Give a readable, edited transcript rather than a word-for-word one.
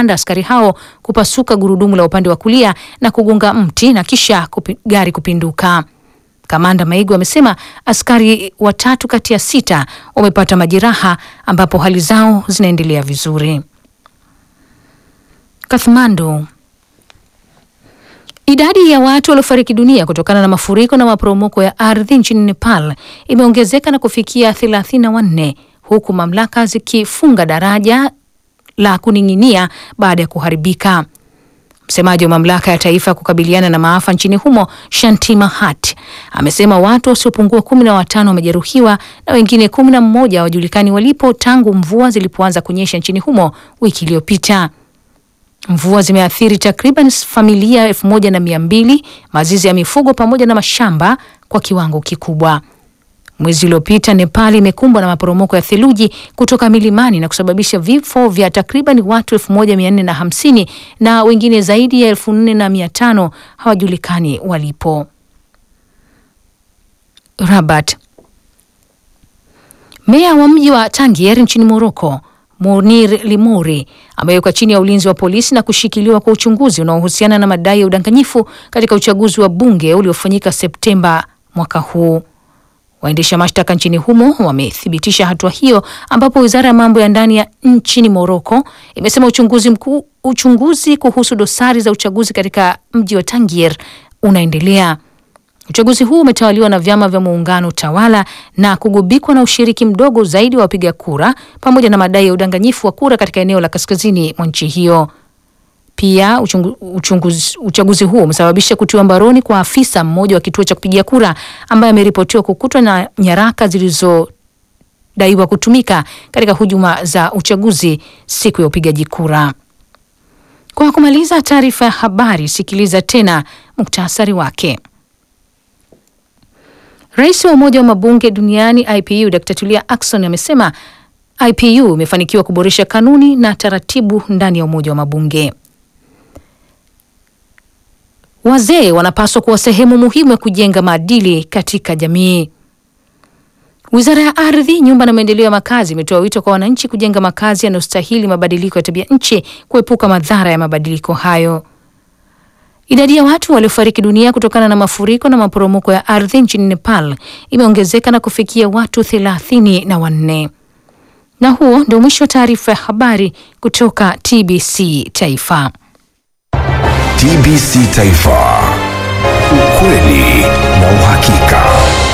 baada askari hao kupasuka gurudumu la upande wa kulia na kugonga mti na kisha gari kupinduka. Kamanda Maigu amesema askari 3 kati ya 6 wamepata majeraha ambapo hali zao zinaendelea vizuri. Kathmandu. Idadi ya watu waliofariki dunia kutokana na mafuriko na maporomoko ya ardhi nchini Nepal imeongezeka na kufikia 34 huku mamlaka zikifunga daraja la kuning'inia baada ya kuharibika. Msemaji wa mamlaka ya taifa ya kukabiliana na maafa nchini humo, Shanti Mahat, amesema watu wasiopungua 15 wamejeruhiwa na wengine 11 hawajulikani walipo tangu mvua zilipoanza kunyesha nchini humo wiki iliyopita. Mvua zimeathiri takriban familia 1200, mazizi ya mifugo pamoja na mashamba kwa kiwango kikubwa. Mwezi uliopita Nepal imekumbwa na maporomoko ya theluji kutoka milimani na kusababisha vifo vya takriban watu 1450 na wengine zaidi ya 4500 hawajulikani walipo. Rabat. Meya wa mji wa Tangier nchini Morocco, Mounir Limouri, ambaye yuko chini ya ulinzi wa polisi na kushikiliwa kwa uchunguzi unaohusiana na madai ya udanganyifu katika uchaguzi wa bunge uliofanyika Septemba mwaka huu. Waendesha mashtaka nchini humo wamethibitisha hatua hiyo, ambapo Wizara ya Mambo ya Ndani ya nchini Morocco imesema uchunguzi kuhusu dosari za uchaguzi katika mji wa Tangier unaendelea. Uchaguzi huu umetawaliwa na vyama vya muungano tawala na kugubikwa na ushiriki mdogo zaidi wa wapiga kura pamoja na madai ya udanganyifu wa kura katika eneo la kaskazini mwa nchi hiyo. Pia uchaguzi huo umesababisha kutiwa mbaroni kwa afisa mmoja wa kituo cha kupigia kura ambaye ameripotiwa kukutwa na nyaraka zilizodaiwa kutumika katika hujuma za uchaguzi siku ya upigaji kura. Kwa kumaliza taarifa ya habari, sikiliza tena muktasari wake. Rais wa Umoja wa Mabunge Duniani IPU Dr. Tulia Ackson amesema IPU imefanikiwa kuboresha kanuni na taratibu ndani ya Umoja wa Mabunge. Wazee wanapaswa kuwa sehemu muhimu ya kujenga maadili katika jamii. Wizara ya Ardhi, Nyumba na Maendeleo ya Makazi imetoa wito kwa wananchi kujenga makazi yanayostahili mabadiliko ya tabia nchi, kuepuka madhara ya mabadiliko hayo. Idadi ya watu waliofariki dunia kutokana na mafuriko na maporomoko ya ardhi nchini Nepal imeongezeka na kufikia watu 34. Na huo ndio mwisho wa taarifa ya habari kutoka TBC Taifa. TBC Taifa. Ukweli na uhakika.